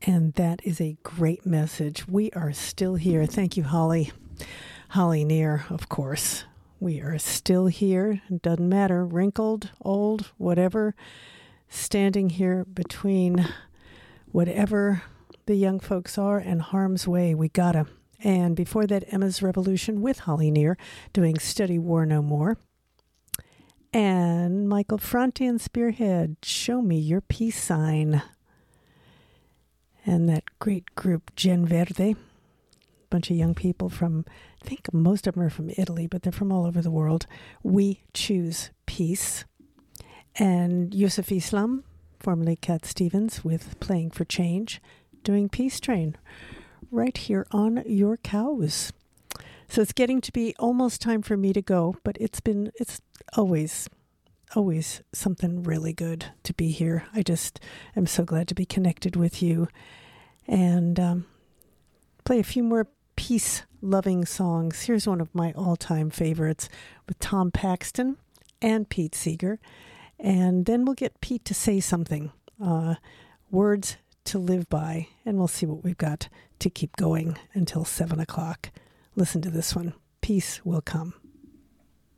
And that is a great message. We are still here. Thank you, Holly. Holly Near, of course. We are still here. It doesn't matter, wrinkled, old, whatever. Standing here between whatever the young folks are and harm's way. We gotta. And before that, Emma's Revolution with Holly Near, doing Study War No More. And Michael Franti and Spearhead, Show Me Your Peace Sign. And that great group, Gen Verde, a bunch of young people from, I think most of them are from Italy, but they're from all over the world. We Choose Peace. And Yusuf Islam, formerly Cat Stevens, with Playing for Change, doing Peace Train right here on your cows. So it's getting to be almost time for me to go, but it's always something really good to be here. I just am so glad to be connected with you and play a few more peace-loving songs. Here's one of my all-time favorites with Tom Paxton and Pete Seeger. And then we'll get Pete to say something, words to live by, and we'll see what we've got to keep going until 7 o'clock. Listen to this one. Peace will come.